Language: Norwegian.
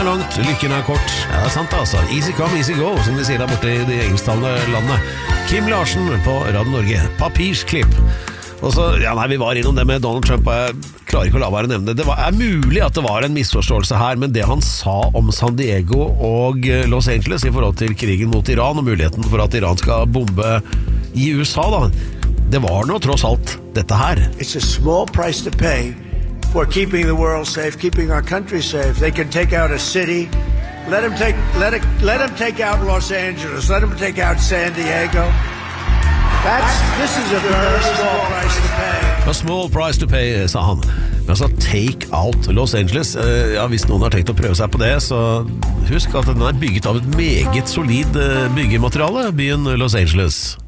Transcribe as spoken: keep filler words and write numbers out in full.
er langt, lykken er kort. Ja, det er sant altså. Easy come, easy go, som de sier der borte i de engelsktalende landet. Kim Larsen på Radio Norge. Papirsklipp. Og så, ja nei, vi var innom det med Donald Trump, og jeg klarer ikke å la være å nevne det. Det var, er mulig at det var en misforståelse her, men det han sa om San Diego og Los Angeles i forhold til krigen mot Iran, og muligheten for at Iran skal bombe i U S A da, det var nå tross alt dette her. It's a small price to pay for keeping the world safe, keeping our country safe. They can take out a city. Let them take, let it, let them take out Los Angeles. Let them take out San Diego. That's, this is a very small price to pay. A small price to pay, sa han. Men altså, take out Los Angeles. Ja, hvis noen har tenkt å prøve seg på det, så husk at den er bygget av et meget solid byggemateriale, byen Los Angeles.